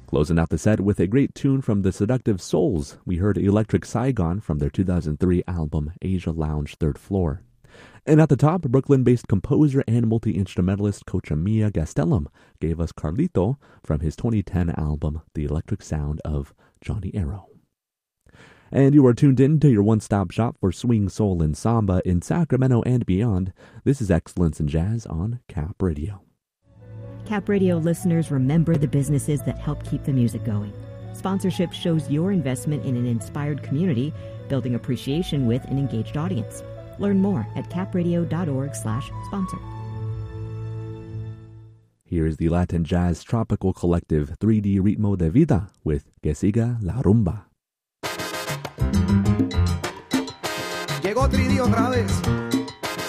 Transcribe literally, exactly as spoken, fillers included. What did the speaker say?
Closing out the set with a great tune from the Seductive Souls, we heard Electric Saigon from their two thousand three album Asia Lounge Third Floor. And at the top, Brooklyn-based composer and multi-instrumentalist Cochimia Gastelum gave us Carlito from his twenty ten album The Electric Sound of Johnny Arrow. And you are tuned in to your one-stop shop for swing, soul, and samba in Sacramento and beyond. This is Excellence in Jazz on Cap Radio. Cap Radio listeners, remember the businesses that help keep the music going. Sponsorship shows your investment in an inspired community, building appreciation with an engaged audience. Learn more at capradio.org slash sponsor. Here is the Latin Jazz Tropical Collective three D Ritmo de Vida with Que Siga la Rumba. Llegó tres D otra vez.